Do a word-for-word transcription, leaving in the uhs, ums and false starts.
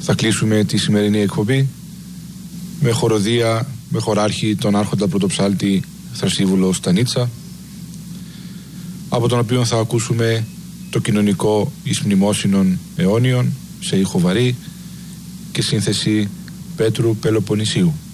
Θα κλείσουμε τη σημερινή εκπομπή με χοροδία, με χωράρχη τον άρχοντα πρωτοψάλτη Θρασίβουλο Στανίτσα, από τον οποίο θα ακούσουμε το κοινωνικό εις μνημόσυνων αιώνιων σε ήχο βαρύ και σύνθεση Πέτρου Πελοποννησίου.